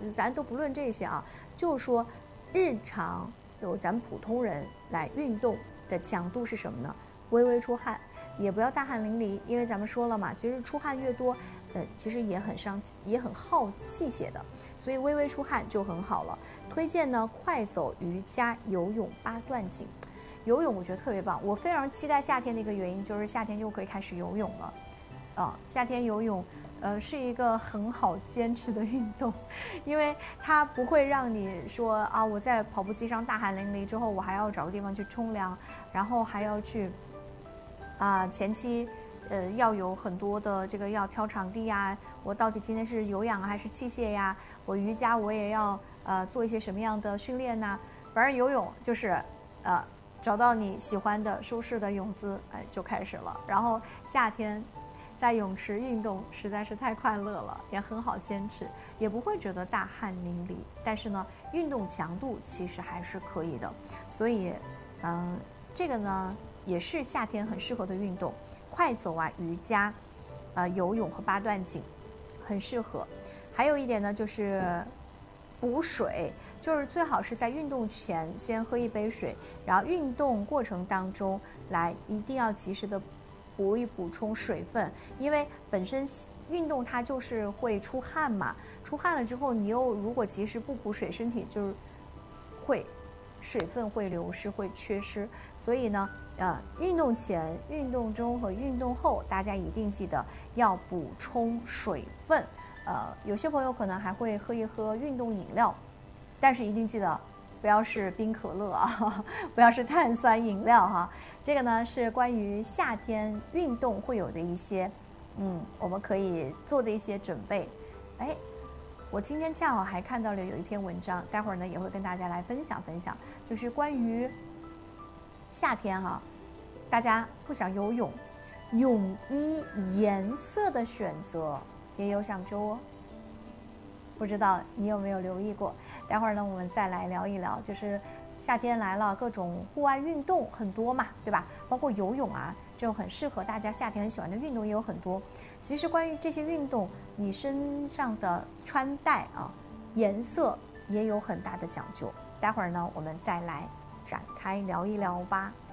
咱都不论这些啊，就说日常有咱们普通人来运动的强度是什么呢？微微出汗，也不要大汗淋漓，因为咱们说了嘛，其实出汗越多，其实也很伤，也很耗气血的，所以微微出汗就很好了。推荐呢，快走、瑜伽、游泳、八段锦。游泳我觉得特别棒，我非常期待夏天的一个原因就是夏天就可以开始游泳了，夏天游泳，是一个很好坚持的运动，因为它不会让你说啊，我在跑步机上大汗淋漓之后，我还要找个地方去冲凉，然后还要去前期要有很多的这个要挑场地呀，我到底今天是有氧还是器械呀？我瑜伽我也要做一些什么样的训练呢？反正游泳就是找到你喜欢的舒适的泳姿，就开始了。然后夏天在泳池运动实在是太快乐了，也很好坚持，也不会觉得大汗淋漓。但是呢，运动强度其实还是可以的，所以这个呢也是夏天很适合的运动，快走啊、瑜伽、游泳和八段锦很适合。还有一点呢就是补水，就是最好是在运动前先喝一杯水，然后运动过程当中一定要及时的补充水分，因为本身运动它就是会出汗嘛，出汗了之后你又如果及时不补水，身体就是会水分会流失，会缺失。所以呢运动前、运动中和运动后大家一定记得要补充水分。有些朋友可能还会喝一喝运动饮料，但是一定记得不要是冰可乐啊，不要是碳酸饮料哈。这个呢是关于夏天运动会有的一些我们可以做的一些准备。我今天恰好还看到了有一篇文章，待会儿呢也会跟大家来分享，就是关于夏天大家不想游泳，泳衣颜色的选择也有讲究哦。不知道你有没有留意过？待会儿呢我们再来聊一聊，就是夏天来了，各种户外运动很多嘛，对吧？包括游泳这种很适合大家夏天很喜欢的运动也有很多。其实关于这些运动，你身上的穿戴颜色也有很大的讲究。待会儿呢我们再来展开聊一聊吧。